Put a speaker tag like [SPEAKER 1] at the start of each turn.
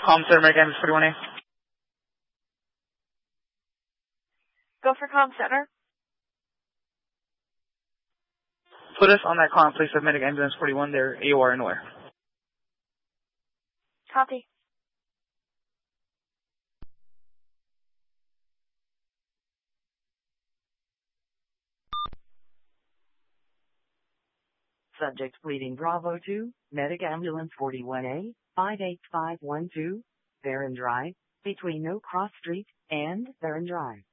[SPEAKER 1] Center, American Ambulance 41A.
[SPEAKER 2] Go for comm center.
[SPEAKER 1] Put us on that comm, please. Medic Ambulance 41. They're AOR nowhere.
[SPEAKER 2] Copy.
[SPEAKER 3] Subject pleading Bravo 2, Medic Ambulance 41A, 58512, Barron Drive, between No Cross Street and Barron Drive.